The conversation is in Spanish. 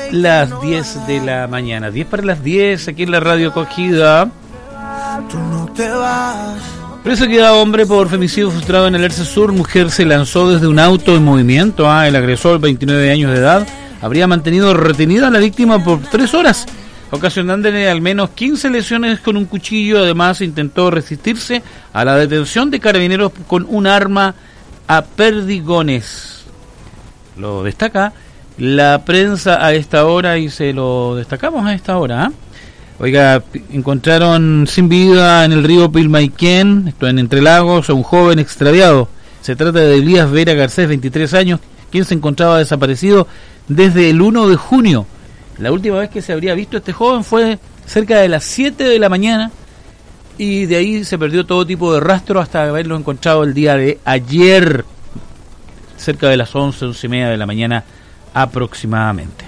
las 10 de la mañana. 10 para las 10 aquí en la radio Acogida. Preso queda hombre por femicidio frustrado en el Erce Sur. Mujer se lanzó desde un auto en movimiento. El agresor, 29 años de edad, habría mantenido retenida a la víctima por 3 horas, ocasionándole al menos 15 lesiones con un cuchillo. Además, intentó resistirse a la detención de carabineros con un arma a perdigones. Lo destaca la prensa a esta hora y se lo destacamos a esta hora. Oiga, encontraron sin vida en el río Pilmaiquén, esto en Entre Lagos, a un joven extraviado. Se trata de Elías Vera Garcés, 23 años, quien se encontraba desaparecido desde el 1 de junio. La última vez que se habría visto a este joven fue cerca de las 7 de la mañana y de ahí se perdió todo tipo de rastro hasta haberlo encontrado el día de ayer, cerca de las 11 y media de la mañana aproximadamente.